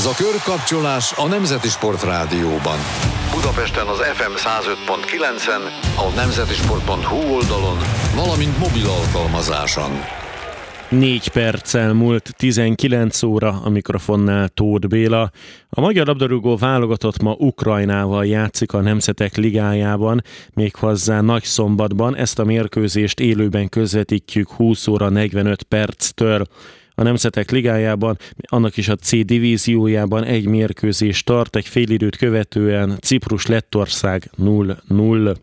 Ez a körkapcsolás a Nemzeti Sport Rádióban. Budapesten az FM 105.9-en, a nemzetisport.hu oldalon, valamint mobil alkalmazáson. 4 perccel múlt 19 óra, a mikrofonnál Tóth Béla. A magyar labdarúgó válogatott ma Ukrajnával játszik a Nemzetek Ligájában, méghozzá Nagyszombatban. Ezt a mérkőzést élőben közvetítjük 20 óra 45 perctől. A Nemzetek Ligájában, annak is a C divíziójában egy mérkőzés tart, egy félidőt követően Ciprus-Lettország 0-0.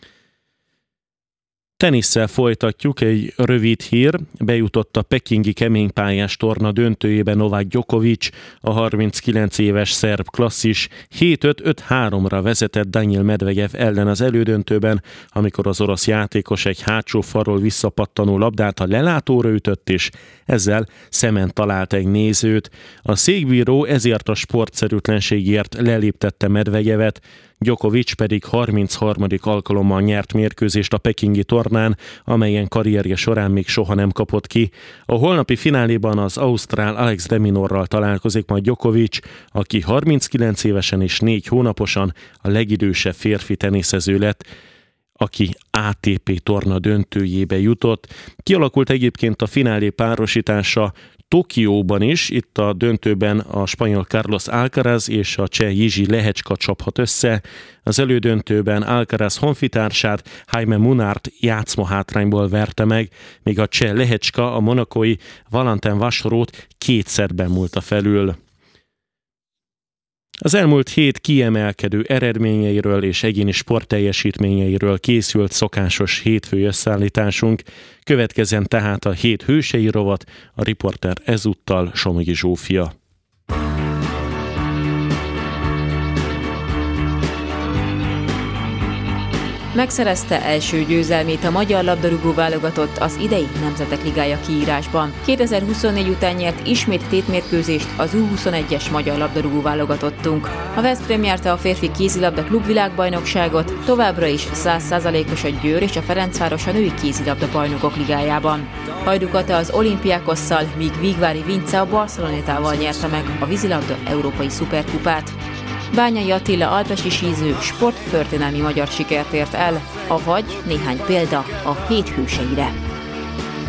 Tenisszel folytatjuk, egy rövid hír. Bejutott a pekingi keménypályás torna döntőjébe Novák Djokovic, a 39 éves szerb klasszis 7-5-5-3-ra vezetett Daniil Medvedev ellen az elődöntőben, amikor az orosz játékos egy hátsó falról visszapattanó labdát a lelátóra ütött, és ezzel szemen talált egy nézőt. A székbíró ezért a sportszerűtlenségért leléptette Medvedevet, Djokovic pedig 33. alkalommal nyert mérkőzést a pekingi tornán, amelyen karrierje során még soha nem kapott ki. A holnapi fináléban az ausztrál Alex de Minorral találkozik majd Djokovic, aki 39 évesen és 4 hónaposan a legidősebb férfi teniszező lett, aki ATP torna döntőjébe jutott. Kialakult egyébként a finálé párosítása Tokióban is, itt a döntőben a spanyol Carlos Alcaraz és a cseh Jiří Lehečka csaphat össze. Az elődöntőben Alcaraz honfitársát, Jaime Munárt játszmahátrányból verte meg, míg a cseh Lehečka a monakói Valentin Vacherót 2 szettben múlta felül. Az elmúlt hét kiemelkedő eredményeiről és egyéni sportteljesítményeiről készült szokásos hétfői összeállításunk. Következzen tehát a hét hősei rovat, a riporter ezúttal Somogyi Zsófia. Megszerezte első győzelmét a magyar labdarúgó válogatott az idei Nemzetek Ligája kiírásban. 2024 után nyert ismét tétmérkőzést az U21-es magyar labdarúgó válogatottunk. A Veszprém nyerte a férfi kézilabda klubvilágbajnokságot, továbbra is 100%-os a Győr és a Ferencváros a női kézilabda bajnokok ligájában. Hajduk Ate az Olimpiákosszal, míg Vigvári Vince a Barcelonetával nyerte meg a vízilabda európai szuperkupát. Bányai Attila alpesi síző sporttörténelmi magyar sikert ért el, avagy néhány példa a hét hőseire.